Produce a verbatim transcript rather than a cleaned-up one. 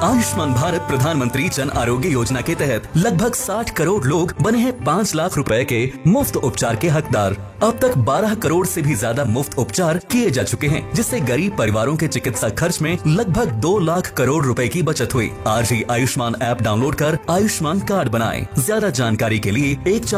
आयुष्मान भारत प्रधानमंत्री जन आरोग्य योजना के तहत लगभग साठ करोड़ लोग बने हैं पाँच लाख रुपए के मुफ्त उपचार के हकदार। अब तक बारह करोड़ से भी ज्यादा मुफ्त उपचार किए जा चुके हैं, जिससे गरीब परिवारों के चिकित्सा खर्च में लगभग दो लाख करोड़ रुपए की बचत हुई। आज ही आयुष्मान ऐप डाउनलोड कर आयुष्मान कार्ड बनाएं। ज्यादा जानकारी के लिए एक